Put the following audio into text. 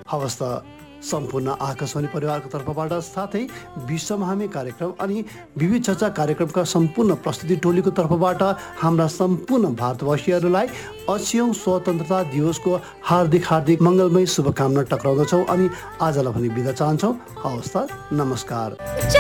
हवस् त सम्पूर्ण आकाशवाणी परिवारको तर्फबाट साथै विश्वमा हामी कार्यक्रम अनि विविध चर्चा कार्यक्रमका सम्पूर्ण प्रस्तुति टोलीको तर्फबाट हाम्रा सम्पूर्ण भारतवासीहरूलाई 80औं स्वतन्त्रता दिवसको हार्दिक मङ्गलमय शुभकामना टक्राउँदछौँ अनि आजलाई भने बिदा चाहन्छौँ। हवस् त, नमस्कार।